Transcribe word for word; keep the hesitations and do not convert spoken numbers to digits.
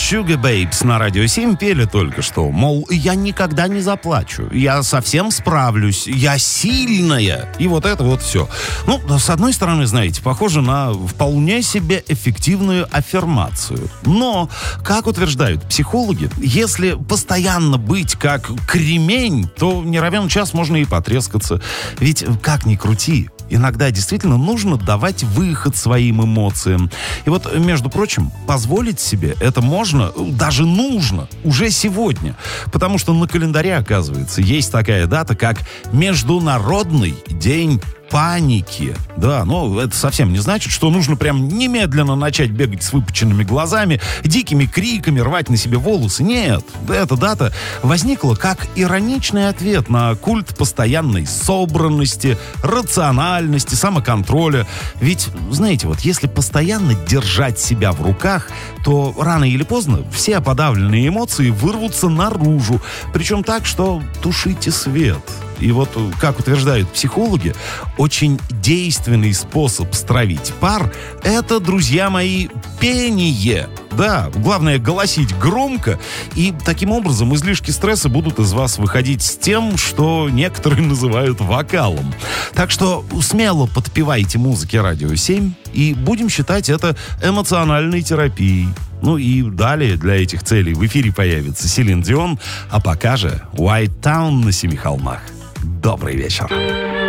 Sugar Babes на Радио семь пели только что. Мол, я никогда не заплачу, я совсем справлюсь, я сильная. И вот это вот все. Ну, с одной стороны, знаете, похоже на вполне себе эффективную аффирмацию. Но, как утверждают психологи, если постоянно быть как кремень, то не равен час можно и потрескаться. Ведь, как ни крути, иногда действительно нужно давать выход своим эмоциям. И вот, между прочим, позволить себе это можно, даже нужно, уже сегодня. Потому что на календаре, оказывается, есть такая дата, как Международный день паники. Да, но это совсем не значит, что нужно прям немедленно начать бегать с выпученными глазами, дикими криками, рвать на себе волосы. Нет, эта дата возникла как ироничный ответ на культ постоянной собранности, рациональности, самоконтроля. Ведь, знаете, вот если постоянно держать себя в руках, то рано или поздно все подавленные эмоции вырвутся наружу. Причем так, что тушите свет. И вот, как утверждают психологи, очень действенный способ стравить пар – это, друзья мои, пение. Да, главное голосить громко, и таким образом излишки стресса будут из вас выходить с тем, что некоторые называют вокалом. Так что смело подпевайте музыке Радио семь, и будем считать это эмоциональной терапией. Ну и далее для этих целей в эфире появится Селин Дион, а пока же White Town на Семи холмах. Добрый вечер.